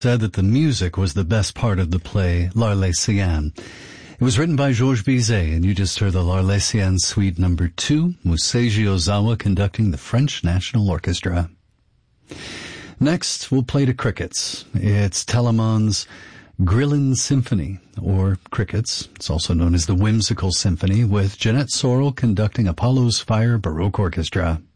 said that the music was the best part of the play L'Arlésienne. It was written by Georges Bizet, and you just heard the L'Arlésienne Suite No. 2, Museiji Ozawa conducting the French National Orchestra. Next, we'll play to crickets. It's Telemann's Grillen Symphony, or Crickets. It's also known as the Whimsical Symphony, with Jeanette Sorrell conducting Apollo's Fire Baroque Orchestra.